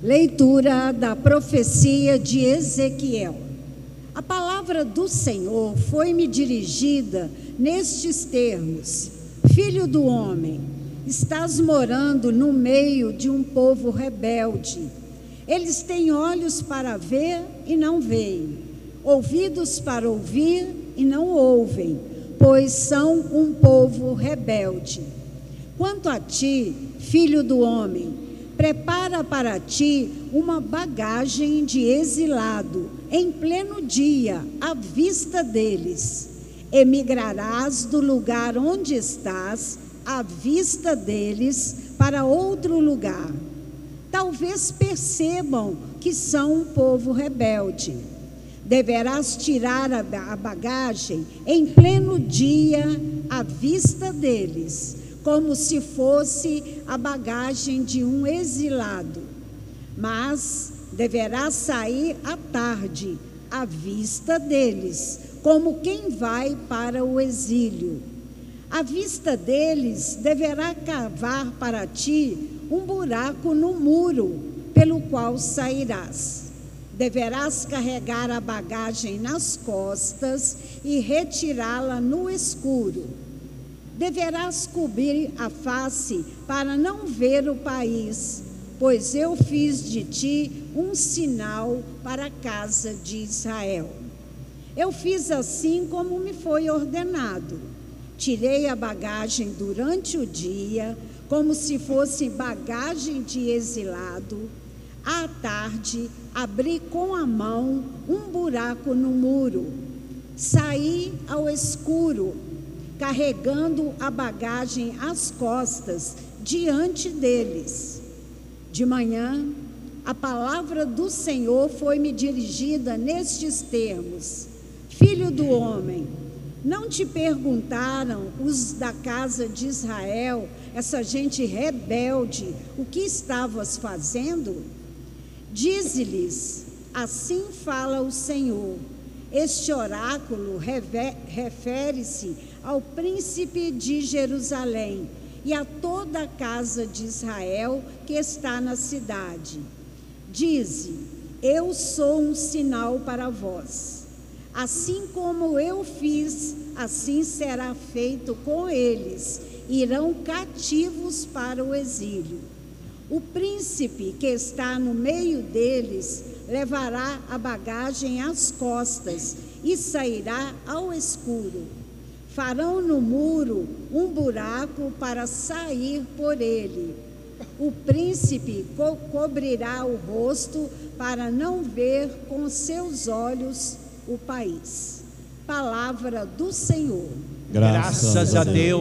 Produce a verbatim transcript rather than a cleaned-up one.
Leitura da profecia de Ezequiel. A palavra do Senhor foi-me dirigida nestes termos: Filho do homem, estás morando no meio de um povo rebelde. Eles têm olhos para ver e não veem, ouvidos para ouvir e não ouvem, pois são um povo rebelde. Quanto a ti, filho do homem, prepara para ti uma bagagem de exilado, em pleno dia, à vista deles. Emigrarás do lugar onde estás, à vista deles, para outro lugar. Talvez percebam que são um povo rebelde. Deverás tirar a bagagem em pleno dia, à vista deles, como se fosse a bagagem de um exilado. Mas deverás sair à tarde, à vista deles, como quem vai para o exílio. À vista deles, deverá cavar para ti um buraco no muro, pelo qual sairás. Deverás carregar a bagagem nas costas e retirá-la no escuro. Deverás cobrir a face para não ver o país, pois eu fiz de ti um sinal para a casa de Israel. Eu fiz assim como me foi ordenado. Tirei a bagagem durante o dia, como se fosse bagagem de exilado. À tarde, abri com a mão um buraco no muro. Saí ao escuro, carregando a bagagem às costas, diante deles. De manhã, a palavra do Senhor foi-me dirigida nestes termos: Filho do homem, não te perguntaram os da casa de Israel, essa gente rebelde, o que estavas fazendo? Dize-lhes: assim fala o Senhor. Este oráculo refere-se ao príncipe de Jerusalém e a toda a casa de Israel que está na cidade. Dize: eu sou um sinal para vós. Assim como eu fiz, assim será feito com eles. Irão cativos para o exílio. O príncipe que está no meio deles levará a bagagem às costas e sairá ao escuro. Farão no muro um buraco para sair por ele. O príncipe co- cobrirá o rosto para não ver com seus olhos o país. Palavra do Senhor. Graças a Deus.